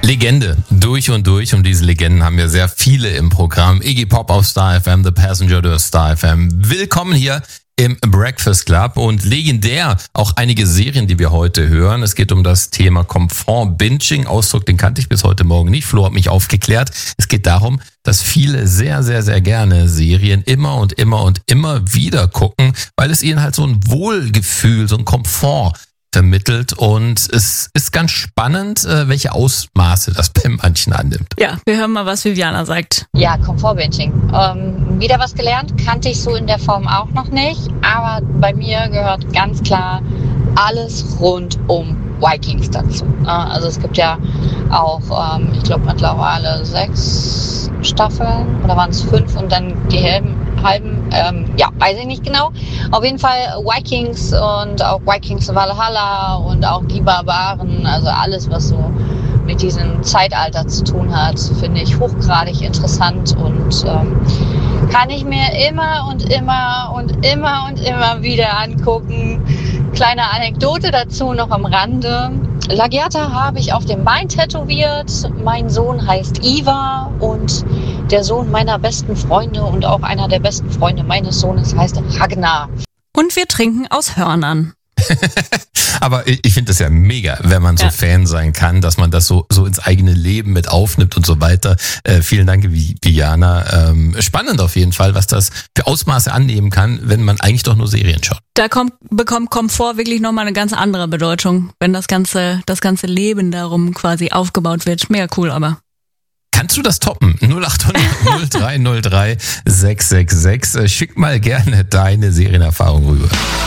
Legende, durch und durch. Und diese Legenden haben wir sehr viele im Programm. Iggy Pop auf Star FM, The Passenger durch Star FM. Willkommen hier im Breakfast Club und legendär auch einige Serien, die wir heute hören. Es geht um das Thema Komfort-Binging. Ausdruck, den kannte ich bis heute Morgen nicht. Flo hat mich aufgeklärt. Es geht darum, dass viele sehr, sehr, sehr gerne Serien immer und immer und immer wieder gucken, weil es ihnen halt so ein Wohlgefühl, so ein Komfort vermittelt, und es ist ganz spannend, welche Ausmaße das bei manchen annimmt. Ja, wir hören mal, was Viviana sagt. Ja, Komfort-Binging. Wieder was gelernt, kannte ich so in der Form auch noch nicht, aber bei mir gehört ganz klar alles rund um Vikings dazu. Also es gibt ja auch, ich glaube mittlerweile 6 Staffeln, oder waren es 5 und dann die halben, weiß ich nicht genau. Auf jeden Fall Vikings und auch Vikings Valhalla und auch die Barbaren, also alles, was so mit diesem Zeitalter zu tun hat, finde ich hochgradig interessant und kann ich mir immer und immer und immer und immer wieder angucken. Kleine Anekdote dazu noch am Rande. Lagiata habe ich auf dem Bein tätowiert. Mein Sohn heißt Ivar und der Sohn meiner besten Freunde und auch einer der besten Freunde meines Sohnes heißt Ragnar. Und wir trinken aus Hörnern. Aber ich finde das ja mega, wenn man so Fan sein kann, dass man das so ins eigene Leben mit aufnimmt und so weiter. Vielen Dank, Viviana. Spannend auf jeden Fall, was das für Ausmaße annehmen kann, wenn man eigentlich doch nur Serien schaut. Da bekommt Komfort wirklich nochmal eine ganz andere Bedeutung, wenn das ganze Leben darum quasi aufgebaut wird. Mega cool, aber. Kannst du das toppen? 0800 0303 666. Schick mal gerne deine Serienerfahrung rüber.